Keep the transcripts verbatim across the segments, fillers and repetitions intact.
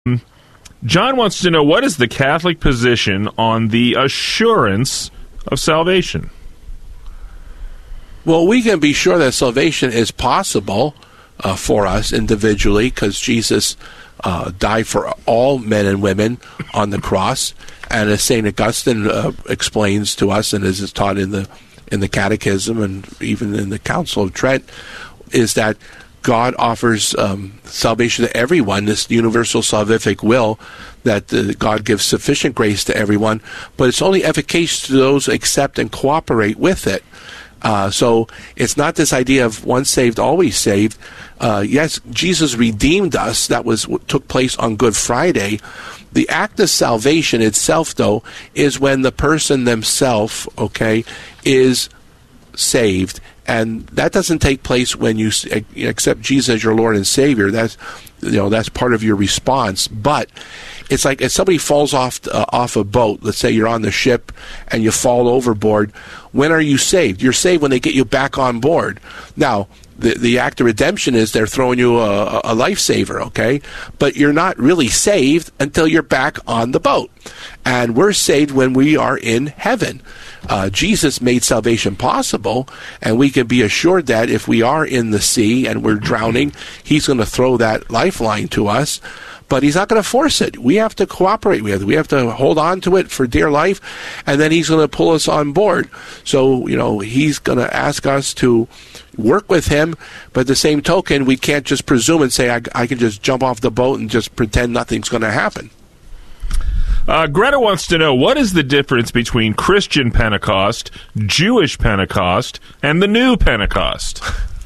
John wants to know, what is the Catholic position on the assurance of salvation? Well, we can be sure that salvation is possible uh, for us individually, because Jesus uh, died for all men and women on the cross. And as Saint Augustine uh, explains to us, and as is taught in the in the Catechism and even in the Council of Trent, is that God offers um, salvation to everyone, this universal salvific will, that uh, God gives sufficient grace to everyone, but it's only efficacious to those who accept and cooperate with it. Uh, so it's not this idea of once saved, always saved. Uh, yes, Jesus redeemed us. That was what took place on Good Friday. The act of salvation itself, though, is when the person themselves, okay, is saved. And that doesn't take place when you accept Jesus as your Lord and Savior. That's, you know, that's part of your response. But it's like if somebody falls off uh, off a boat, let's say you're on the ship and you fall overboard, when are you saved? You're saved when they get you back on board. Now, the the act of redemption is they're throwing you a, a lifesaver, okay? But you're not really saved until you're back on the boat. And we're saved when we are in heaven. Uh, Jesus made salvation possible, and we can be assured that if we are in the sea and we're drowning, he's going to throw that lifeline to us. But he's not going to force it. We have to cooperate. We have to, we have to hold on to it for dear life, and then he's going to pull us on board. So, you know, he's going to ask us to work with him, but at the same token, we can't just presume and say, I, I can just jump off the boat and just pretend nothing's going to happen. Uh, Greta wants to know, what is the difference between Christian Pentecost, Jewish Pentecost, and the New Pentecost?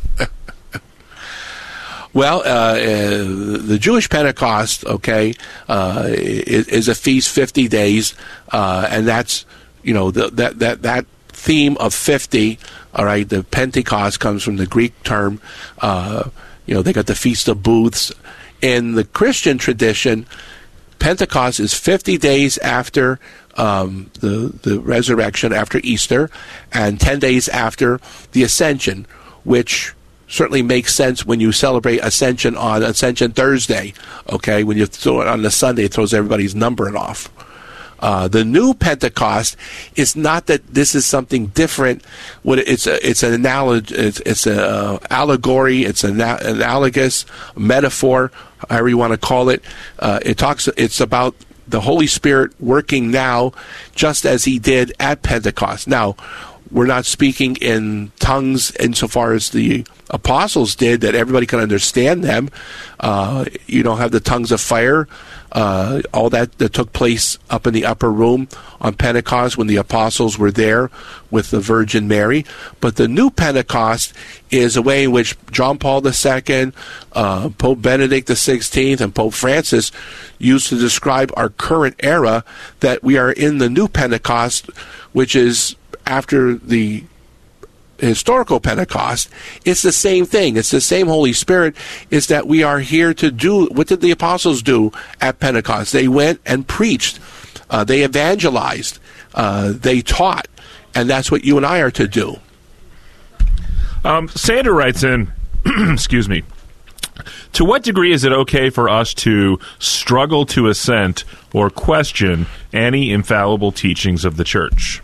Well, uh, uh, the Jewish Pentecost, okay, uh, is, is a feast, fifty days, uh, and that's, you know, the, that that that theme of fifty. All right, the Pentecost comes from the Greek term. Uh, you know, they got the Feast of Booths. In the Christian tradition, Pentecost is fifty days after um, the the resurrection, after Easter, and ten days after the Ascension, which certainly makes sense when you celebrate Ascension on Ascension Thursday. Okay, when you throw it on the Sunday, it throws everybody's numbering off. Uh, the new Pentecost is not that this is something different. What it's a, it's an analog, it's, it's a uh, allegory. It's an analogous metaphor, however you want to call it. Uh, it talks. It's about the Holy Spirit working now, just as He did at Pentecost. Now, we're not speaking in tongues insofar as the apostles did, that everybody can understand them. Uh, you don't have the tongues of fire. Uh, all that, that took place up in the upper room on Pentecost when the apostles were there with the Virgin Mary. But the new Pentecost is a way in which John Paul the Second, uh, Pope Benedict the Sixteenth, and Pope Francis used to describe our current era, that we are in the new Pentecost, which is after the historical Pentecost. It's the same thing. It's the same Holy Spirit. It's that we are here to do, what did the apostles do at Pentecost? They went and preached. Uh, they evangelized. Uh, they taught. And that's what you and I are to do. Um, Sandra writes in, excuse me, to what degree is it okay for us to struggle to assent or question any infallible teachings of the Church?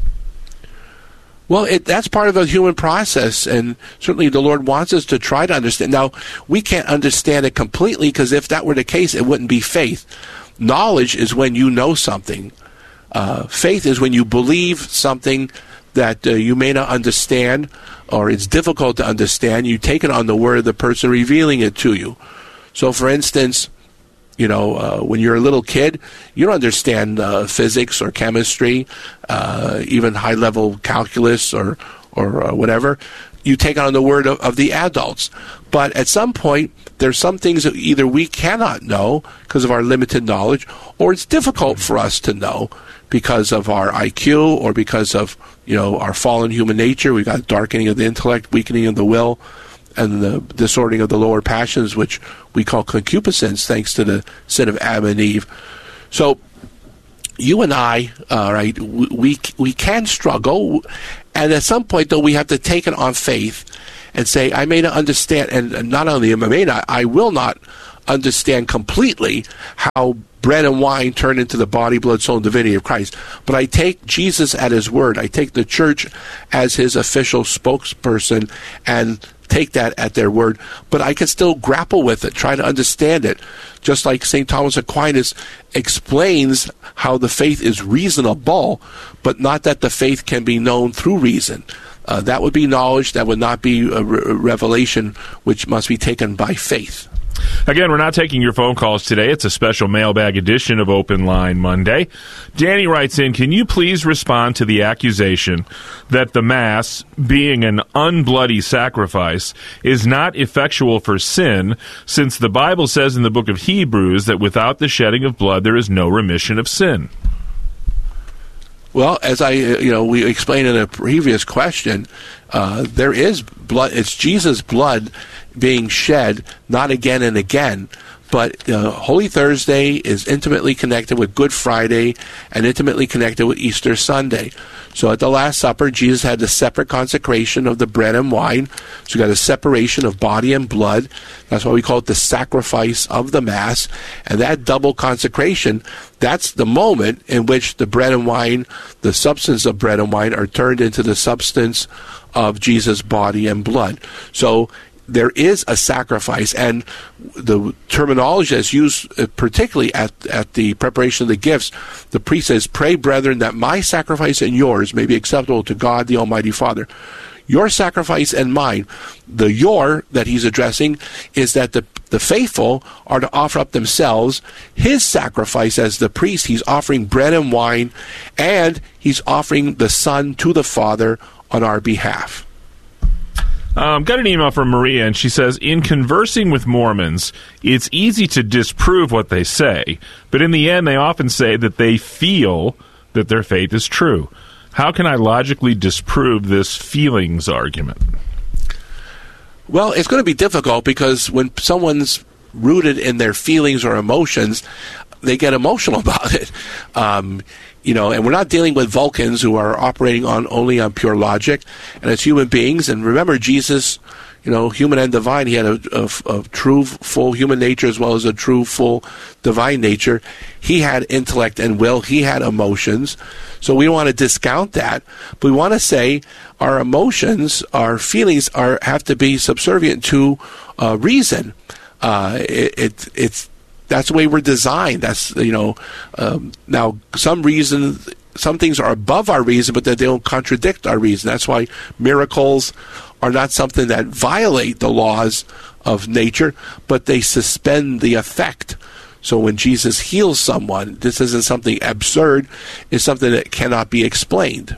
Well, it, that's part of the human process, and certainly the Lord wants us to try to understand. Now, we can't understand it completely, because if that were the case, it wouldn't be faith. Knowledge is when you know something. Uh, faith is when you believe something that uh, you may not understand, or it's difficult to understand. You take it on the word of the person revealing it to you. So, for instance, you know, uh, when you're a little kid, you don't understand uh, physics or chemistry, uh, even high-level calculus or or uh, whatever. You take on the word of, of the adults. But at some point, there's some things that either we cannot know because of our limited knowledge, or it's difficult for us to know because of our I Q or because of, you know, our fallen human nature. We've got darkening of the intellect, weakening of the will, and the disordering of the lower passions, which we call concupiscence, thanks to the sin of Adam and Eve. So you and I, uh, right, we we can struggle, and at some point, though, we have to take it on faith and say, I may not understand, and not only am I may not, I will not understand completely how bread and wine turn into the body, blood, soul, and divinity of Christ. But I take Jesus at his word. I take the church as his official spokesperson and take that at their word. But I can still grapple with it, try to understand it. Just like Saint Thomas Aquinas explains how the faith is reasonable, but not that the faith can be known through reason. Uh, that would be knowledge. That would not be a re- revelation, which must be taken by faith. Again, we're not taking your phone calls today. It's a special mailbag edition of Open Line Monday. Danny writes in, can you please respond to the accusation that the Mass, being an unbloody sacrifice, is not effectual for sin, since the Bible says in the book of Hebrews that without the shedding of blood there is no remission of sin? Well, as I, you know, we explained in a previous question, uh, there is blood. It's Jesus' blood being shed, not again and again. But uh, Holy Thursday is intimately connected with Good Friday and intimately connected with Easter Sunday. So at the Last Supper, Jesus had the separate consecration of the bread and wine. So you got a separation of body and blood. That's why we call it the sacrifice of the Mass. And that double consecration, that's the moment in which the bread and wine, the substance of bread and wine, are turned into the substance of Jesus' body and blood. So there is a sacrifice, and the terminology that's used particularly at, at the preparation of the gifts, the priest says, pray, brethren, that my sacrifice and yours may be acceptable to God the Almighty Father. Your sacrifice and mine, the your that he's addressing is that the, the faithful are to offer up themselves. His sacrifice as the priest, he's offering bread and wine, and he's offering the Son to the Father on our behalf. Um, got an email from Maria, and she says, in conversing with Mormons, it's easy to disprove what they say, but in the end, they often say that they feel that their faith is true. How can I logically disprove this feelings argument? Well, it's going to be difficult because when someone's rooted in their feelings or emotions, they get emotional about it. Um, you know, and we're not dealing with Vulcans who are operating on only on pure logic, and as human beings. And remember, Jesus, you know, human and divine, he had a, a, a true, full human nature as well as a true, full divine nature. He had intellect and will. He had emotions. So we don't want to discount that, but we want to say our emotions, our feelings are have to be subservient to uh, reason. Uh, it, it, it's That's the way we're designed. That's, you know, um, now some reason, some things are above our reason, but that they don't contradict our reason. That's why miracles are not something that violate the laws of nature, but they suspend the effect. So when Jesus heals someone, this isn't something absurd. It's something that cannot be explained.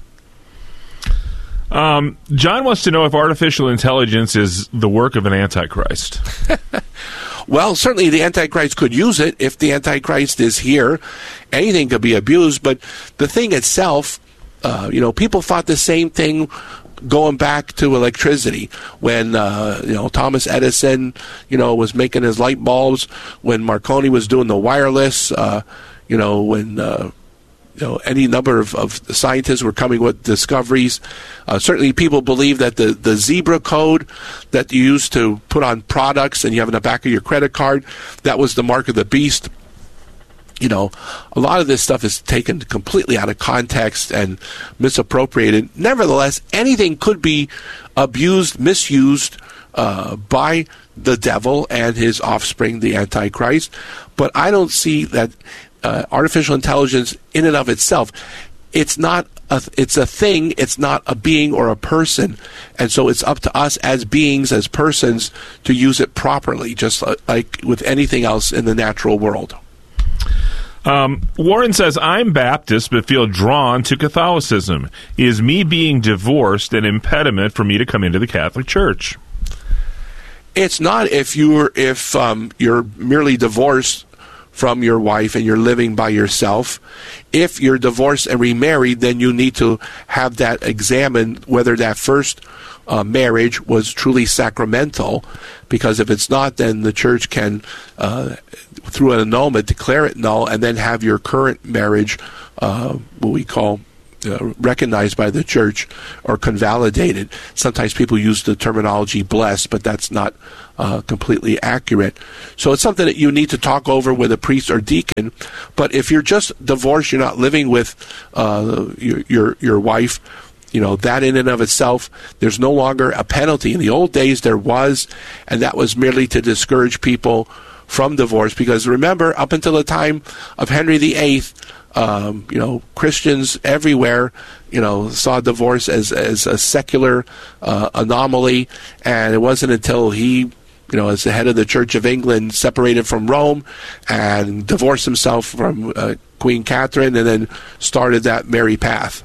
Um, John wants to know if artificial intelligence is the work of an antichrist. Well, certainly the Antichrist could use it. If the Antichrist is here, anything could be abused. But the thing itself, uh, you know, people thought the same thing going back to electricity when, uh, you know, Thomas Edison, you know, was making his light bulbs, when Marconi was doing the wireless, uh, you know, when... Uh, You know, any number of, of scientists were coming with discoveries. Uh, certainly people believe that the, the zebra code that you use to put on products and you have in the back of your credit card, that was the mark of the beast. You know, a lot of this stuff is taken completely out of context and misappropriated. Nevertheless, anything could be abused, misused uh, by the devil and his offspring, the Antichrist. But I don't see that Uh, artificial intelligence in and of itself, it's not a, it's a thing, it's not a being or a person, and so it's up to us as beings, as persons, to use it properly, just like with anything else in the natural world. Um, Warren says, I'm Baptist but feel drawn to Catholicism. Is me being divorced an impediment for me to come into the Catholic Church? It's not if you're if um, you're merely divorced from your wife and you're living by yourself. If you're divorced and remarried, then you need to have that examined whether that first uh, marriage was truly sacramental, because if it's not, then the church can, uh, through an annulment, declare it null and then have your current marriage, uh, what we call uh, recognized by the church or convalidated. Sometimes people use the terminology blessed, but that's not uh, completely accurate. So it's something that you need to talk over with a priest or deacon. But if you're just divorced, you're not living with uh, your, your your wife, you know, that in and of itself, there's no longer a penalty. In the old days, there was, and that was merely to discourage people from divorce. Because remember, up until the time of Henry the Eighth, um, you know, Christians everywhere, you know, saw divorce as as a secular uh, anomaly, and it wasn't until he, you know, as the head of the Church of England, separated from Rome and divorced himself from uh, Queen Catherine, and then started that merry path.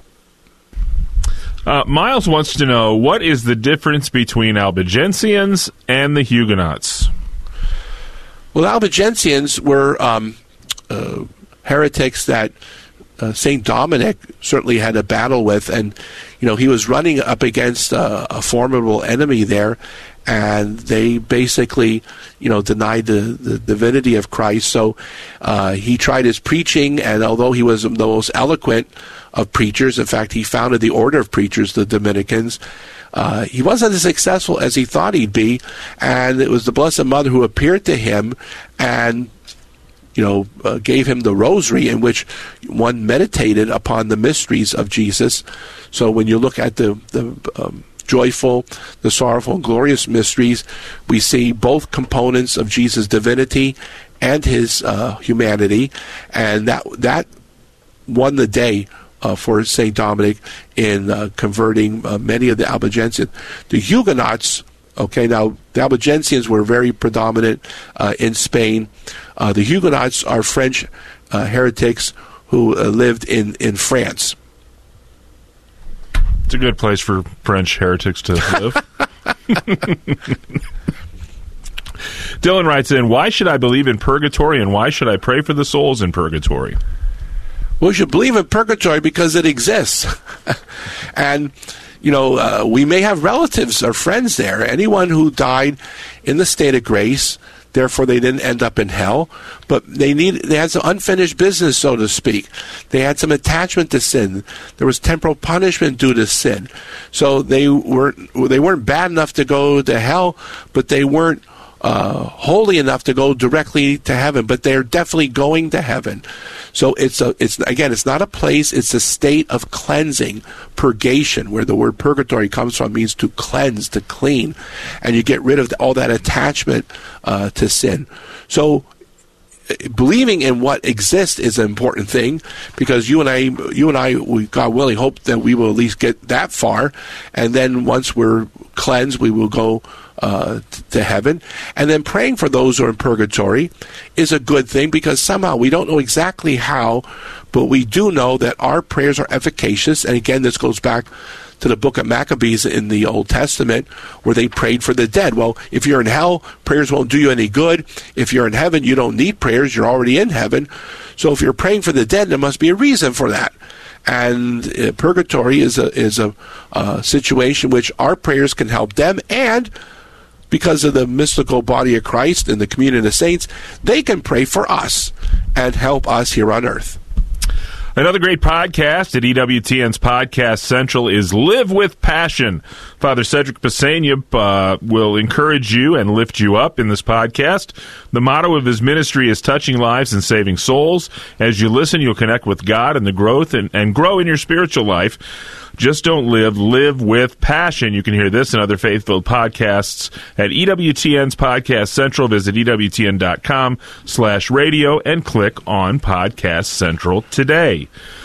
Uh, Miles wants to know, what is the difference between Albigensians and the Huguenots? Well, Albigensians were um, uh, heretics that uh, Saint Dominic certainly had a battle with, and you know he was running up against uh, a formidable enemy there, and they basically, you know, denied the, the divinity of Christ. So uh, he tried his preaching, and although he was the most eloquent of preachers, in fact, he founded the order of preachers, the Dominicans, uh, he wasn't as successful as he thought he'd be, and it was the Blessed Mother who appeared to him and, you know, uh, gave him the rosary in which one meditated upon the mysteries of Jesus. So when you look at the, the um, joyful, the sorrowful, and glorious mysteries, we see both components of Jesus' divinity and his uh, humanity, and that that won the day uh, for Saint Dominic in uh, converting uh, many of the Albigensians. The Huguenots, okay, now the Albigensians were very predominant uh, in Spain. Uh, the Huguenots are French uh, heretics who uh, lived in, in France. It's a good place for French heretics to live. Dylan writes in, why should I believe in purgatory, and why should I pray for the souls in purgatory? Well, you should believe in purgatory because it exists. And, you know, uh, we may have relatives or friends there. Anyone who died in the state of grace, therefore they didn't end up in hell, but they need they had some unfinished business, so to speak. They had some attachment to sin. There was temporal punishment due to sin. So they weren't they weren't bad enough to go to hell, but they weren't uh, holy enough to go directly to heaven. But they're definitely going to heaven. So it's a it's again it's not a place, it's a state of cleansing, purgation, where the word purgatory comes from, means to cleanse, to clean, and you get rid of all that attachment uh, to sin. So believing in what exists is an important thing, because you and I, you and I, we, God willing, hope that we will at least get that far, and then once we're cleansed, we will go uh, t- to heaven. And then praying for those who are in purgatory is a good thing, because somehow we don't know exactly how, but we do know that our prayers are efficacious. And again, this goes back to the book of Maccabees in the Old Testament, where they prayed for the dead. Well, if you're in hell, prayers won't do you any good. If you're in heaven, you don't need prayers. You're already in heaven. So if you're praying for the dead, there must be a reason for that. And uh, purgatory is a is a uh, situation which our prayers can help them, and because of the mystical body of Christ and the communion of saints, they can pray for us and help us here on earth. Another great podcast at E W T N's Podcast Central is Live with Passion. Father Cedric Pasania uh, will encourage you and lift you up in this podcast. The motto of his ministry is touching lives and saving souls. As you listen, you'll connect with God and the growth and, and grow in your spiritual life. Just don't live, live with passion. You can hear this and other faith-filled podcasts at E W T N's Podcast Central. Visit E W T N dot com slash radio and click on Podcast Central today.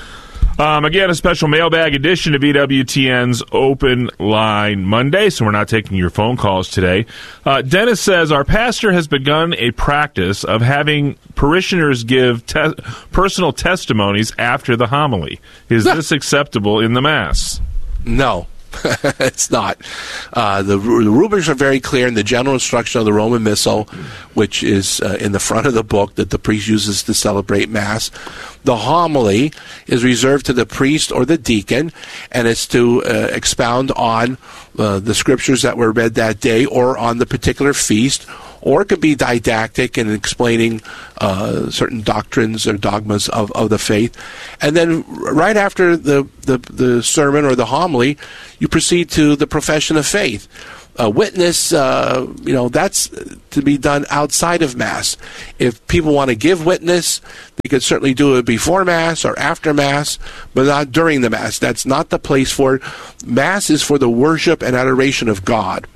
Um, again, a special mailbag edition of E W T N's Open Line Monday, so we're not taking your phone calls today. Uh, Dennis says, our pastor has begun a practice of having parishioners give te- personal testimonies after the homily. Is this acceptable in the Mass? No. It's not. Uh, the, the rubrics are very clear in the general instruction of the Roman Missal, which is uh, in the front of the book that the priest uses to celebrate Mass. The homily is reserved to the priest or the deacon, and it's to uh, expound on uh, the scriptures that were read that day or on the particular feast, or it could be didactic in explaining uh, certain doctrines or dogmas of, of the faith. And then right after the, the, the sermon or the homily, you proceed to the profession of faith. A witness, uh, you know, that's to be done outside of Mass. If people want to give witness, they could certainly do it before Mass or after Mass, but not during the Mass. That's not the place for it. Mass is for the worship and adoration of God.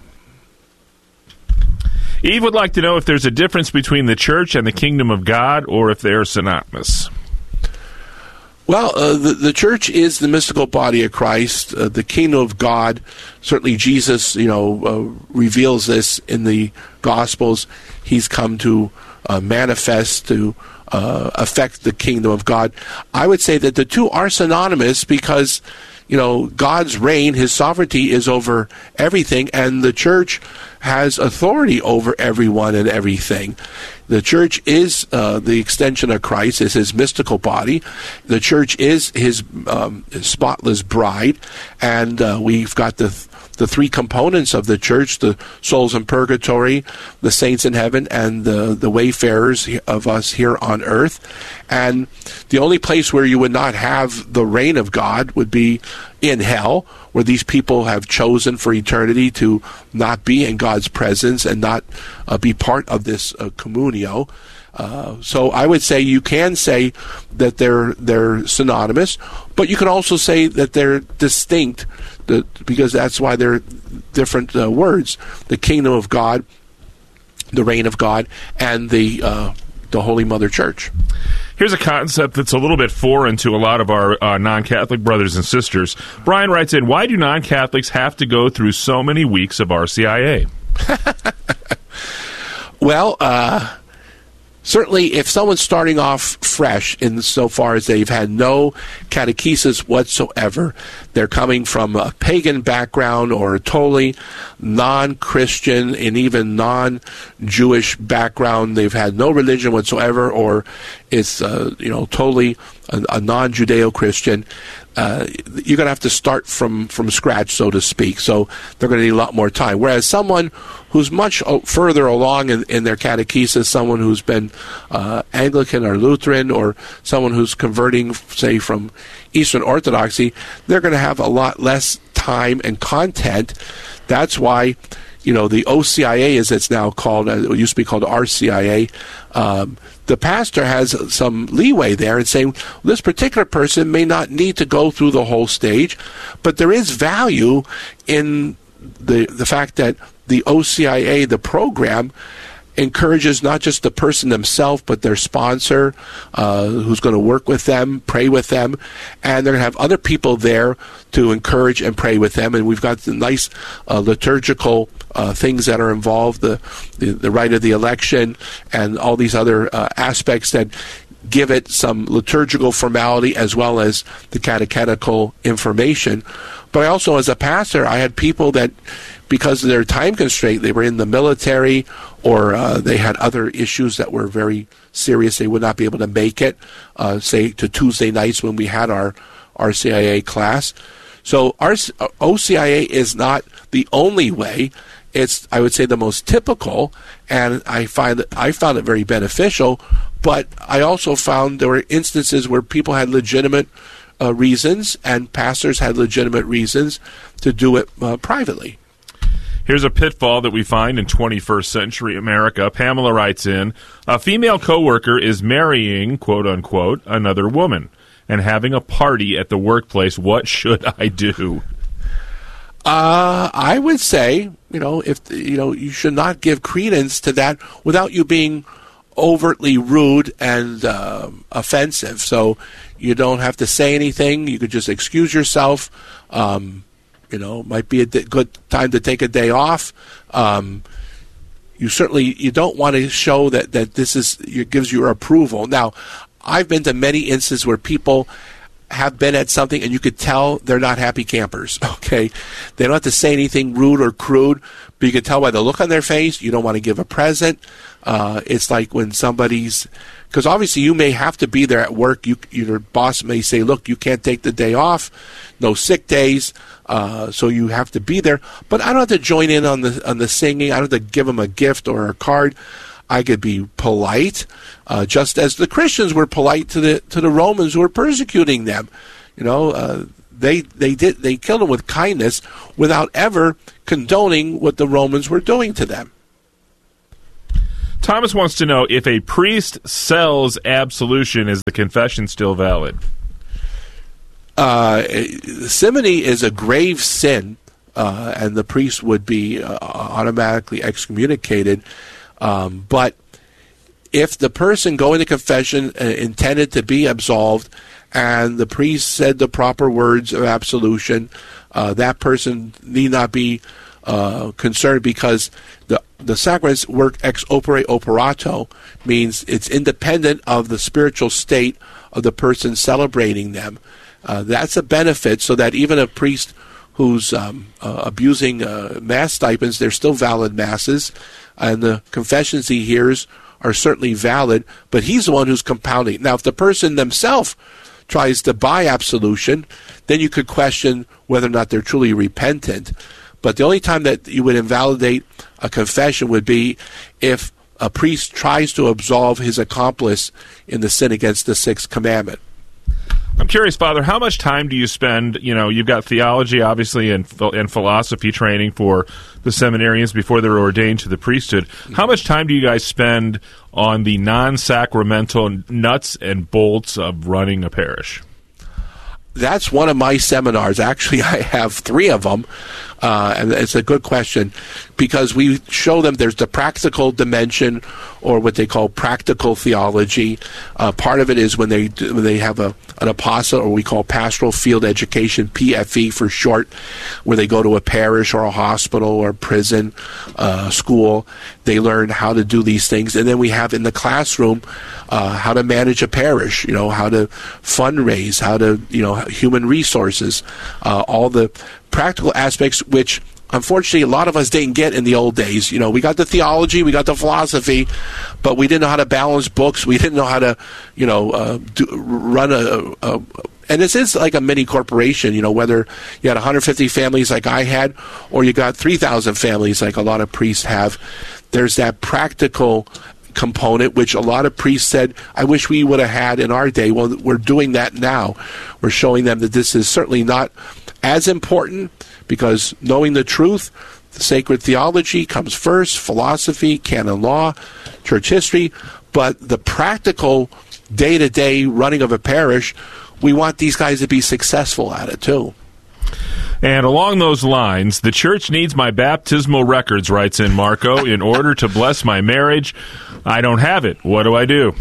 Eve would like to know if there's a difference between the church and the kingdom of God, or if they're synonymous. Well, uh, the, the church is the mystical body of Christ. Uh, the kingdom of God, certainly Jesus, you know, uh, reveals this in the Gospels. He's come to uh, manifest, to uh, affect the kingdom of God. I would say that the two are synonymous because, you know, God's reign, his sovereignty is over everything, and the church has authority over everyone and everything. The church is uh, the extension of Christ, is his mystical body. The church is his, um, his spotless bride, and uh, we've got the the three components of the church: the souls in purgatory, the saints in heaven, and the the wayfarers of us here on earth. And the only place where you would not have the reign of God would be in hell, where these people have chosen for eternity to not be in God's presence and not uh, be part of this uh, communio. Uh, so I would say you can say that they're they're synonymous, but you can also say that they're distinct, that, because that's why they're different uh, words. The kingdom of God, the reign of God, and the uh, the Holy Mother Church. Here's a concept that's a little bit foreign to a lot of our uh, non-Catholic brothers and sisters. Brian writes in, why do non-Catholics have to go through so many weeks of R C I A? Well, uh, certainly if someone's starting off fresh insofar as they've had no catechesis whatsoever, they're coming from a pagan background or a totally non-Christian and even non-Jewish background, they've had no religion whatsoever, or it's uh, you know totally a, a non-Judeo-Christian, uh, you're going to have to start from, from scratch, so to speak. So they're going to need a lot more time. Whereas someone who's much further along in, in their catechesis, someone who's been uh, Anglican or Lutheran, or someone who's converting, say, from Eastern Orthodoxy, they're going to have a lot less time and content. That's why, you know, the O C I A, as it's now called, it used to be called R C I A, um, the pastor has some leeway there in saying, well, this particular person may not need to go through the whole stage, but there is value in the the fact that the O C I A, the program, encourages not just the person themselves, but their sponsor, uh, who's going to work with them, pray with them, and they're going to have other people there to encourage and pray with them. And we've got the nice uh, liturgical uh, things that are involved, the, the the rite of the election, and all these other uh, aspects that give it some liturgical formality as well as the catechetical information. But I also, as a pastor, I had people that, because of their time constraint, they were in the military, or uh, they had other issues that were very serious. They would not be able to make it, uh, say, to Tuesday nights when we had our R C I A class. So our O C I A is not the only way. It's, I would say, the most typical, and I find that I found it very beneficial. But I also found there were instances where people had legitimate uh, reasons, and pastors had legitimate reasons to do it uh, privately. Here's a pitfall that we find in twenty-first century America. Pamela writes in, a female coworker is marrying, quote unquote, another woman and having a party at the workplace. What should I do? Uh, I would say, you know, if you know, you should not give credence to that without you being overtly rude and uh, offensive. So you don't have to say anything. You could just excuse yourself. Um, you know, might be a d- good time to take a day off. Um, you certainly you don't want to show that that this is it gives you approval. Now, I've been to many instances where people have been at something and you could tell they're not happy campers, okay? They don't have to say anything rude or crude, but you can tell by the look on their face. You don't want to give a present. Uh, it's like when somebody's, because obviously you may have to be there at work. You, your boss may say, look, you can't take the day off, no sick days, uh, so you have to be there. But I don't have to join in on the on the singing. I don't have to give them a gift or a card. I could be polite, uh, just as the Christians were polite to the to the Romans who were persecuting them. You know, uh, they they did they killed them with kindness without ever condoning what the Romans were doing to them. Thomas wants to know if a priest sells absolution, is the confession still valid? Uh, simony is a grave sin, uh, and the priest would be uh, automatically excommunicated. Um, but if the person going to confession uh, intended to be absolved and the priest said the proper words of absolution, uh, that person need not be uh, concerned, because the the sacraments work ex opere operato, means it's independent of the spiritual state of the person celebrating them. Uh, that's a benefit, so that even a priest who's um, uh, abusing uh, mass stipends, they're still valid masses, and the confessions he hears are certainly valid, but he's the one who's compounding. Now, if the person themselves tries to buy absolution, then you could question whether or not they're truly repentant. But the only time that you would invalidate a confession would be if a priest tries to absolve his accomplice in the sin against the sixth commandment. I'm curious, Father, how much time do you spend, you know, you've got theology, obviously, and, and philosophy training for the seminarians before they're ordained to the priesthood. How much time do you guys spend on the non-sacramental nuts and bolts of running a parish? That's one of my seminars. Actually, I have three of them, uh, and it's a good question, because we show them there's the practical dimension, or what they call practical theology. Uh, part of it is when they when they have a an apostle, or we call pastoral field education, P F E for short, where they go to a parish or a hospital or a prison, uh, school. They learn how to do these things, and then we have in the classroom uh, how to manage a parish. You know, how to fundraise, how to you know human resources, uh, all the practical aspects, which unfortunately a lot of us didn't get in the old days. You know, we got the theology, we got the philosophy, but we didn't know how to balance books. We didn't know how to, you know, uh, do, run a, a, and this is like a mini corporation, you know, whether you had one hundred fifty families like I had, or you got three thousand families like a lot of priests have. There's that practical component, which a lot of priests said, I wish we would have had in our day. Well, we're doing that now. We're showing them that this is certainly not as important, because knowing the truth, the sacred theology comes first, philosophy, canon law, church history, but the practical day-to-day running of a parish, we want these guys to be successful at it too. And along those lines, the church needs my baptismal records, writes in Marco, in order to bless my marriage. I don't have it. What do I do?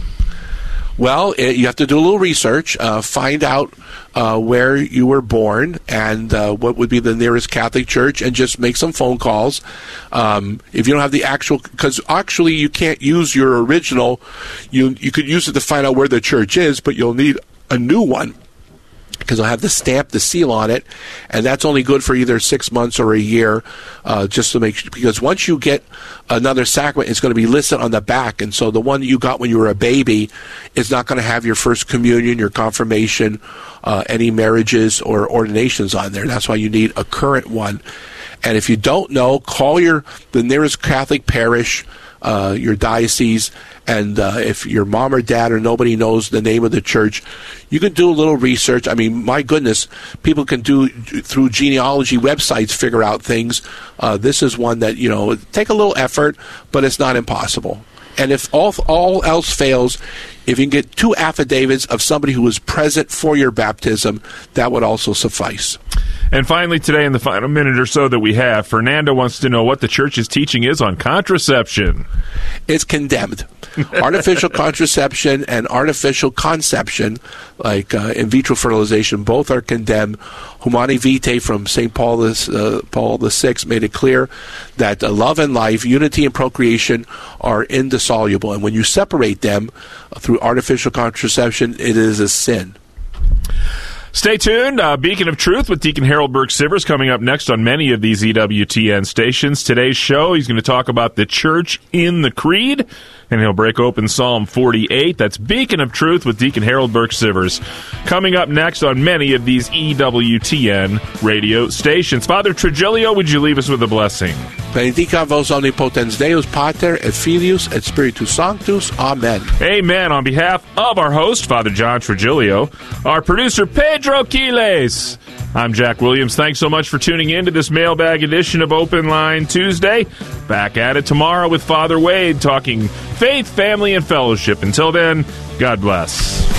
Well, it, you have to do a little research, uh, find out uh, where you were born and uh, what would be the nearest Catholic church, and just make some phone calls. Um, if you don't have the actual, because actually you can't use your original, you you could use it to find out where the church is, but you'll need a new one, because I'll have the stamp, the seal on it, and that's only good for either six months or a year, uh, just to make sure, because once you get another sacrament, it's going to be listed on the back, and so the one you got when you were a baby is not going to have your first communion, your confirmation, uh, any marriages or ordinations on there. That's why you need a current one. And if you don't know, call your the nearest Catholic parish, uh, your diocese, and uh, if your mom or dad or nobody knows the name of the church, you can do a little research. I mean, my goodness, people can do through genealogy websites figure out things. Uh, this is one that, you know, take a little effort, but it's not impossible. And if all all else fails, if you can get two affidavits of somebody who was present for your baptism, that would also suffice. And finally, today, in the final minute or so that we have, Fernando wants to know what the church's teaching is on contraception. It's condemned. Artificial contraception and artificial conception, like uh, in vitro fertilization, both are condemned. Humanae Vitae from Saint Paul the, uh, Paul the Sixth made it clear that uh, love and life, unity and procreation are indissoluble. And when you separate them uh, through artificial contraception, it is a sin. Stay tuned. Uh, Beacon of Truth with Deacon Harold Burke-Sivers coming up next on many of these E W T N stations. Today's show, he's going to talk about the church in the creed, and he'll break open Psalm forty-eight. That's Beacon of Truth with Deacon Harold Burke-Sivers coming up next on many of these E W T N radio stations. Father Trigilio, would you leave us with a blessing? Benedicat vos omnipotens Deus Pater et Filius et Spiritus Sanctus. Amen. Amen. On behalf of our host, Father John Trigilio, our producer, Pedro Quiles, I'm Jack Williams. Thanks so much for tuning in to this mailbag edition of Open Line Tuesday. Back at it tomorrow with Father Wade talking faith, family, and fellowship. Until then, God bless.